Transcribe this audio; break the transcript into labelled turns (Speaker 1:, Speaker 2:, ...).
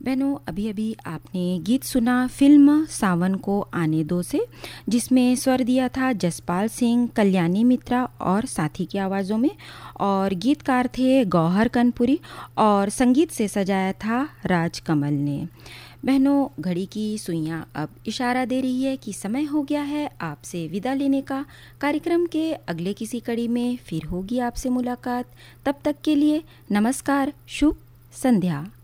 Speaker 1: बहनों, अभी अभी आपने गीत सुना फिल्म सावन को आने दो से, जिसमें स्वर दिया था जसपाल सिंह, कल्याणी मित्रा और साथी की आवाज़ों में, और गीतकार थे गौहर कनपुरी और संगीत से सजाया था राज कमल ने। बहनों, घड़ी की सुइयां अब इशारा दे रही है कि समय हो गया है आपसे विदा लेने का। कार्यक्रम के अगले किसी कड़ी में फिर होगी आपसे मुलाकात। तब तक के लिए नमस्कार, शुभ संध्या।